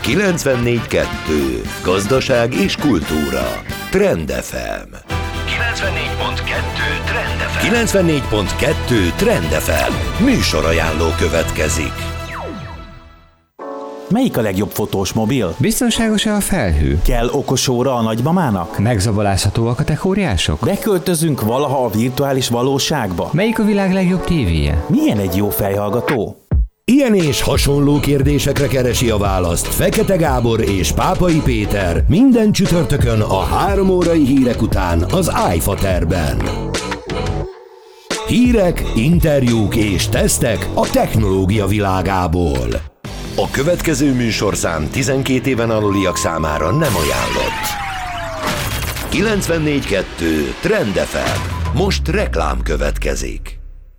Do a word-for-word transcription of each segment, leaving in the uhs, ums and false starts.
kilencvennégy kettő. Gazdaság és kultúra. Trend ef em. kilencvennégy pont kettő Trend ef em. kilencvennégy pont kettő Trend ef em. Műsorajánló következik. Melyik a legjobb fotós mobil? Biztonságos-e a felhő? Kell okos óra a nagymamának? Megzabolázhatóak a techóriások? Beköltözünk valaha a virtuális valóságba? Melyik a világ legjobb tévéje? Milyen egy jó fejhallgató? Ilyen és hasonló kérdésekre keresi a választ Fekete Gábor és Pápai Péter minden csütörtökön a három órai hírek után az iFaterben. Hírek, interjúk és tesztek a technológia világából. A következő műsorszám tizenkét éven aluliak számára nem ajánlott. kilencvennégy kettő Trend ef em. Most reklám következik.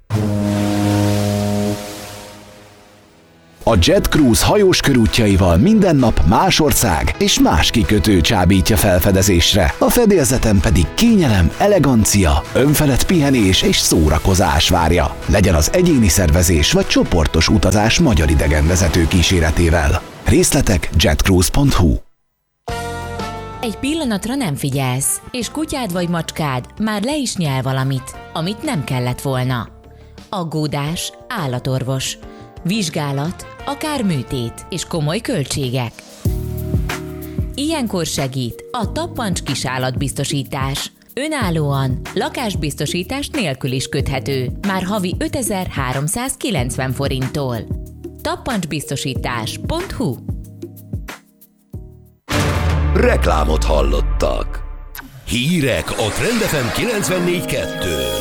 A Jet Cruise hajós körútjaival minden nap más ország és más kikötő csábítja felfedezésre. A fedélzeten pedig kényelem, elegancia, önfelett pihenés és szórakozás várja. Legyen az egyéni szervezés vagy csoportos utazás magyar idegenvezető kíséretével. Részletek jetcruise pont hu. Egy pillanatra nem figyelsz, és kutyád vagy macskád már le is nyel valamit, amit nem kellett volna. Aggódás, állatorvos, vizsgálat, akár műtét és komoly költségek. Ilyenkor segít a Tappancs kisállatbiztosítás. Önállóan, lakásbiztosítás nélkül is köthető, már havi ötezer-háromszázkilencven forinttól. tappancsbiztosítás pont hu. Reklámot hallottak. Hírek a Trend ef em kilencvennégy kettőn.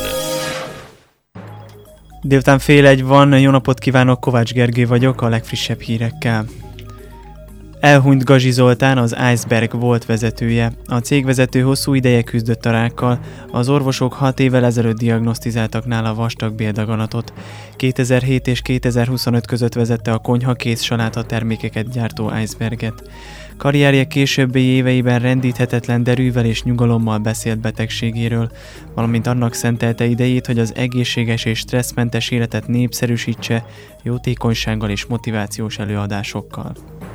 Délután fél egy van, jó napot kívánok, Kovács Gergő vagyok a legfrissebb hírekkel. Elhunyt Gazsi Zoltán, az Iceberg volt vezetője. A cégvezető hosszú ideje küzdött a rákkal, az orvosok hat évvel ezelőtt diagnosztizáltak nála vastag béldaganatot. kétezer-hét és kétezer-huszonöt között vezette a konyhakész saláta termékeket gyártó Iceberget. Karrierje későbbi éveiben rendíthetetlen derűvel és nyugalommal beszélt betegségéről, valamint annak szentelte idejét, hogy az egészséges és stresszmentes életet népszerűsítse jótékonysággal és motivációs előadásokkal.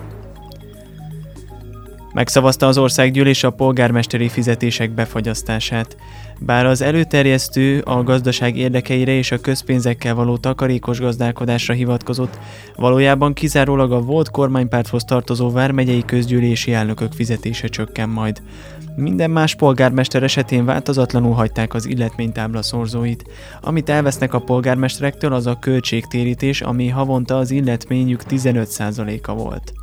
Megszavazta az országgyűlés a polgármesteri fizetések befagyasztását. Bár az előterjesztő a gazdaság érdekeire és a közpénzekkel való takarékos gazdálkodásra hivatkozott, valójában kizárólag a volt kormánypárthoz tartozó vármegyei közgyűlési elnökök fizetése csökken majd. Minden más polgármester esetén változatlanul hagyták az illetménytábla szorzóit. Amit elvesznek a polgármesterektől, az a költségtérítés, ami havonta az illetményük tizenöt százaléka volt.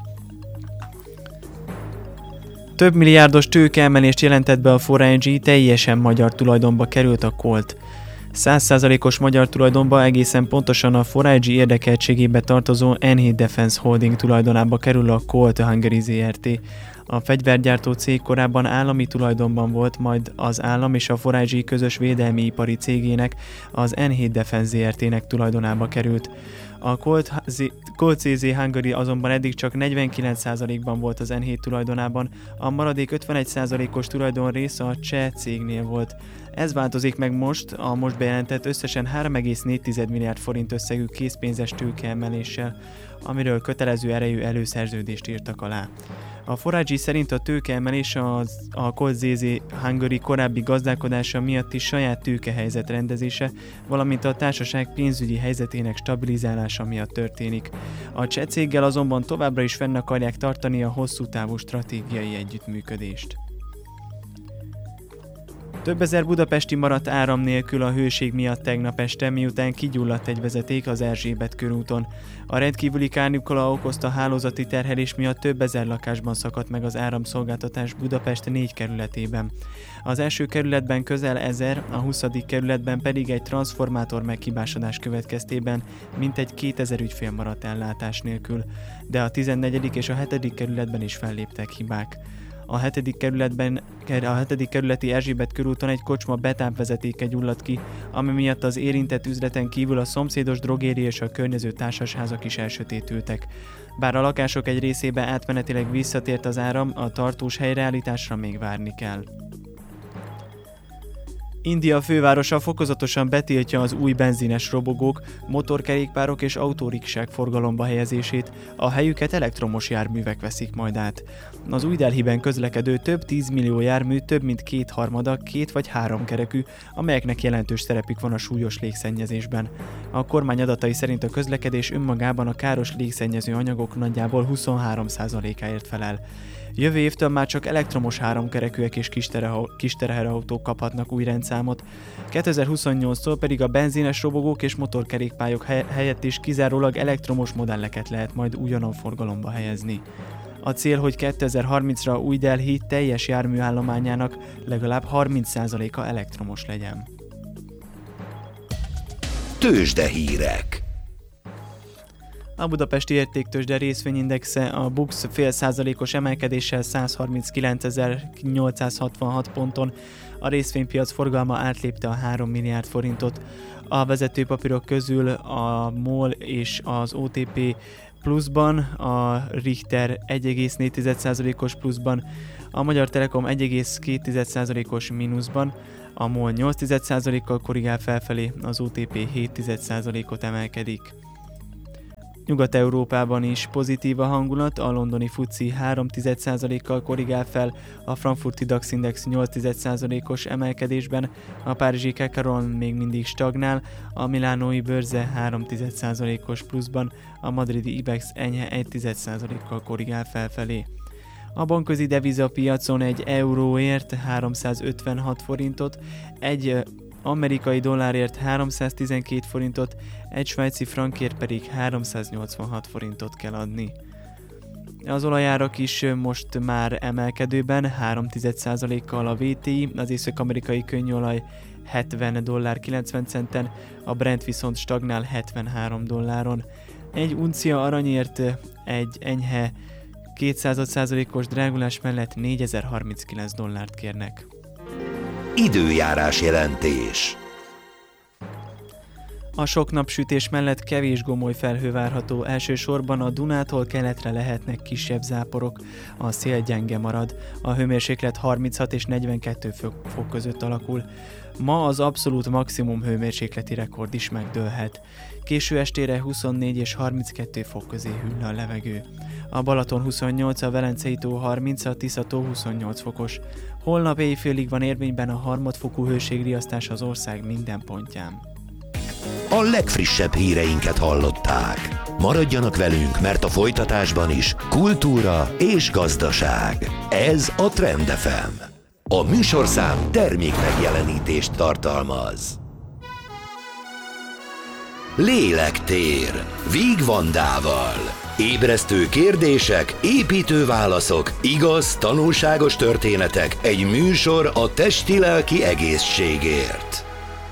Több milliárdos tőkeemelést jelentett be a four I G, teljesen magyar tulajdonba került a Colt. száz százalékos magyar tulajdonba, egészen pontosan a four I G érdekeltségébe tartozó N hét Defense Holding tulajdonába kerül a Colt Hungary Zrt. A fegyvergyártó cég korábban állami tulajdonban volt, majd az állam és a four I G közös védelmi ipari cégének, az N hét Defense Zrt-nek tulajdonába került. A Colt, Z- Colt cé zé Hungary azonban eddig csak negyvenkilenc százalékban volt az N hét tulajdonában, a maradék ötvenegy százalékos tulajdonrész a cseh cégnél volt. Ez változik meg most, a most bejelentett összesen három egész négy milliárd forint összegű készpénzes tőkeemeléssel, amiről kötelező erejű előszerződést írtak alá. A four I G szerint a tőkeemelés az a Colt zé zé Hungary korábbi gazdálkodása miatti saját tőkehelyzet rendezése, valamint a társaság pénzügyi helyzetének stabilizálása miatt történik. A cseh céggel azonban továbbra is fenn akarják tartani a hosszú távú stratégiai együttműködést. Több ezer budapesti maradt áram nélkül a hőség miatt tegnap este, miután kigyulladt egy vezeték az Erzsébet körúton. A rendkívüli kánikula okozta hálózati terhelés miatt több ezer lakásban szakadt meg az áramszolgáltatás Budapest négy kerületében. Az első kerületben közel ezer, a huszadik kerületben pedig egy transformátor meghibásodás következtében mintegy kétezer ügyfél maradt ellátás nélkül, de a tizennegyedik és a hetedik kerületben is felléptek hibák. A hetedik kerületben, a hetedik kerületi Erzsébet körúton egy kocsma betápvezetéke gyulladt ki, ami miatt az érintett üzleten kívül a szomszédos drogéria és a környező társasházak is elsötétültek. Bár a lakások egy részébe átmenetileg visszatért az áram, a tartós helyreállításra még várni kell. India fővárosa fokozatosan betiltja az új benzines robogók, motorkerékpárok és autóriksák forgalomba helyezését, a helyüket elektromos járművek veszik majd át. Az új Delhiben közlekedő több tízmillió jármű több mint kétharmada két vagy három kerekű, amelyeknek jelentős szerepük van a súlyos légszennyezésben. A kormány adatai szerint a közlekedés önmagában a káros légszennyező anyagok nagyjából huszonhárom százalékáért felel. Jövő évtől már csak elektromos háromkerekűek és kis teherautók kaphatnak új rendszámot, kétezer-huszonnyolctól pedig a benzines robogók és motorkerékpályok helyett is kizárólag elektromos modelleket lehet majd újonnan forgalomba helyezni. A cél, hogy kétezer-harmincra új Delhi teljes járműállományának legalább harminc százaléka elektromos legyen. Tőzsdehírek. A budapesti értéktőzsde részvényindexe a BUX fél százalékos emelkedéssel száz harminckilencezer-nyolcszázhatvanhat ponton, a részvénypiac forgalma átlépte a három milliárd forintot. A vezető papírok közül a MOL és az o té pé pluszban, a Richter egy egész négy százalékos pluszban, a Magyar Telekom egy egész két százalékos mínuszban, a MOL nyolc százalékkal korrigál felfelé, az o té pé hét százalékot emelkedik. Nyugat-Európában is pozitív a hangulat, a londoni fuci három százalékkal korrigál fel, a frankfurti DAX index nyolc százalékos emelkedésben, a párizsi Kekaron még mindig stagnál, a milánói bőrze három százalékos pluszban, a madridi Ibex enyhe egy százalékkal korrigál felfelé. A bankközi devizapiacon egy euróért háromszázötvenhat forintot, egy amerikai dollárért háromszáztizenkét forintot, egy svájci frankért pedig háromszáznyolcvanhat forintot kell adni. Az olajárak is most már emelkedőben, három százalékkal a vé té i, az észak-amerikai könnyolaj hetven dollár kilencven centen, a Brent viszont stagnál hetvenhárom dolláron. Egy uncia aranyért egy enyhe kétszázad százalékos drágulás mellett négyezer-harminckilenc dollárt kérnek. Időjárás jelentés. A sok napsütés mellett kevés gomoly felhő várható, elsősorban a Dunától keletre lehetnek kisebb záporok, a szél gyenge marad, a hőmérséklet harminchat és negyvenkettő fok között alakul. Ma az abszolút maximum hőmérsékleti rekord is megdőlhet. Késő estére huszonnégy és harminckettő fok közé hűl a levegő. A Balaton huszonnyolc, a Velencei tó harminc, a Tisza tó huszonnyolc fokos. Holnap éjfélig van érvényben a harmadfokú hőségriasztás az ország minden pontján. A legfrissebb híreinket hallották. Maradjanak velünk, mert a folytatásban is kultúra és gazdaság. Ez a Trend ef em. A műsorszám termék megjelenítést tartalmaz. Lélektér. Víg Vandával. Ébresztő kérdések, építő válaszok, igaz, tanulságos történetek, egy műsor a testi-lelki egészségért.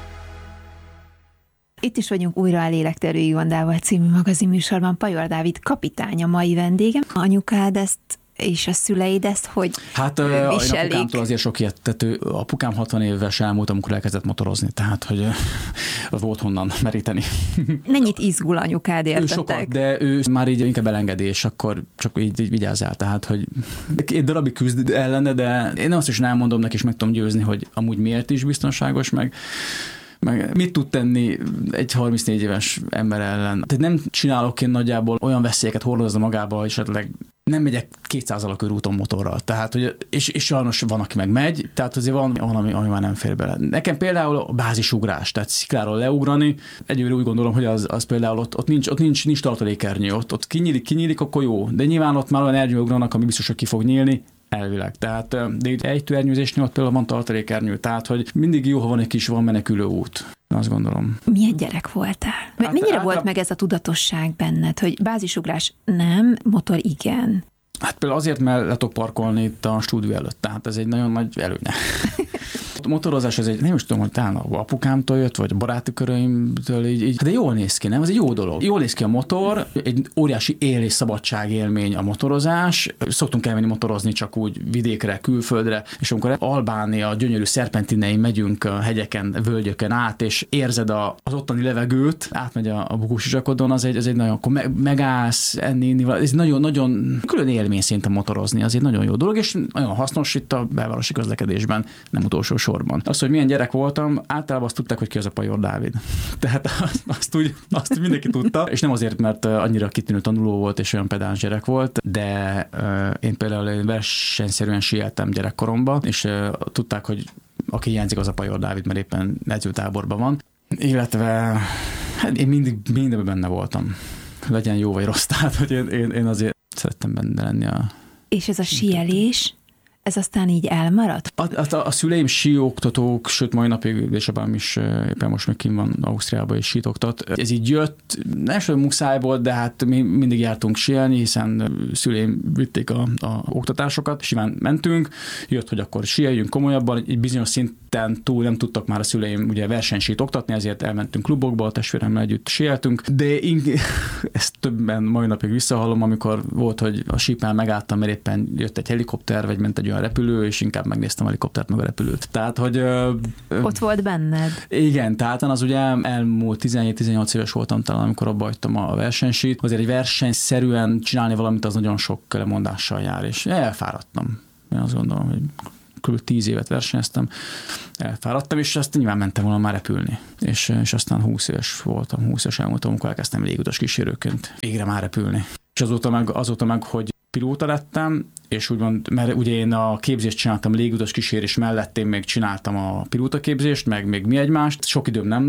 Itt is vagyunk újra a Lélektér Víg Vandával című magazinműsorban. Pajor Dávid kapitány a mai vendégem. Anyukád ezt és a szüleid ezt hogy hát viselik? Hát apukámtól azért sok ilyet, tehát apukám hatvan éves elmúlt, amikor elkezdett motorozni, tehát hogy volt honnan meríteni. Mennyit izgul anyukád, értettek? Ő sokat, de ő már így inkább elengedés, akkor csak így, így vigyázzál, tehát hogy egy darabig küzd ellene, de én azt is elmondom neki, és meg tudom győzni, hogy amúgy miért is biztonságos, meg meg mit tud tenni egy harmincnégy éves ember ellen. Tehát nem csinálok én nagyjából olyan veszélyeket hordozza magába, hogy esetleg nem megyek kétszáz alakör úton motorral. Tehát, hogy, és, és sajnos van, aki meg megy, tehát azért van, van ami, ami már nem fér bele. Nekem például a bázisugrás, tehát szikláról leugrani, egyőre úgy gondolom, hogy az, az például ott, ott nincs, ott nincs, nincs tartalékernyő, ott, ott kinyílik, kinyílik, akkor jó. De nyilván ott már olyan ernyő ugranak, ami biztos, hogy ki fog nyílni, elvileg. Tehát de egy tőernyőzésnél ott például van tartalékernyő, tehát hogy mindig jó, ha van egy kis van menekülő út. Azt gondolom. Milyen gyerek voltál? Hát, Mennyire hát, volt meg ez a tudatosság benned, hogy bázisugrás nem, motor igen? Hát például azért, mert le tudok parkolni itt a stúdió előtt, tehát ez egy nagyon nagy előnye. A motorozás, ez egy, nem is tudom, hogy talán apukámtól jött, vagy a baráti köröimtől, így, így, de jól néz ki, nem? Ez egy jó dolog. Jól néz ki a motor, egy óriási él és szabadság élmény a motorozás. Szoktunk elmenni motorozni csak úgy vidékre, külföldre, és amikor Albánia gyönyörű szerpentinein megyünk a hegyeken, völgyöken át, és érzed a, az ottani levegőt, átmegy a, a bukusi zsakodon, az egy, az egy nagyon, akkor me, megállsz, enni, inni, ez nagyon-nagyon külön élmény szinte motorozni, az egy nagyon jó dolog, és nagyon hasznos itt a belvárosi közlekedésben, nem utolsó sorban. táborban. Az, hogy milyen gyerek voltam, általában azt tudták, hogy ki az a Pajor Dávid. Tehát azt, azt, úgy, azt mindenki tudta, és nem azért, mert annyira kitűnő tanuló volt és olyan pedáns gyerek volt, de uh, én például versenyszerűen sieltem gyerekkoromban, és uh, tudták, hogy aki hiányzik, az a Pajor Dávid, mert éppen edzőtáborban van. Illetve hát én mindig mindenben benne voltam. Legyen jó vagy rossz, tehát hogy én, én, én azért szerettem benne lenni a... És ez a síelés, ez aztán így elmaradt? A, a, a szüleim síoktatók, sőt mai napig édesapám is éppen most még kint van Ausztriában és sítoktat. Ez így jött, nem is olyan muszáj volt, de hát mi mindig jártunk síelni, hiszen szüleim vitték a, a oktatásokat, simán mentünk, jött, hogy akkor síeljünk komolyabban, egy bizonyos szinten túl nem tudtak már a szüleim ugye versenysít oktatni, ezért elmentünk klubokba, a testvéremmel együtt síeltünk, de én ezt többen mai napig visszahallom, amikor volt, hogy a sípán megálltam, mert éppen jött egy helikopter, vagy ment egy olyan repülő, és inkább megnéztem a helikoptert, meg a repülőt. Tehát, hogy... Ö, Ott volt benned. Igen, tehát az ugye elmúlt tizenhét-tizennyolc éves voltam talán, amikor abba hagytam a versenysít. Azért egy versenyszerűen csinálni valamit, az nagyon sok lemondással jár, és elfáradtam. Én azt gondolom, hogy kb. tíz évet versenyeztem, elfáradtam, és azt nyilván mentem volna már repülni. És, és aztán húsz éves voltam, húsz éves elmúltam, amikor elkezdtem légutas kísérőként égre már repülni. És azóta meg, azóta meg, hogy pilóta lettem, és úgymond, mert ugye én a képzést csináltam, légutas kísérés mellett én még csináltam a pilótaképzést, meg még mi egymást. Sok időm nem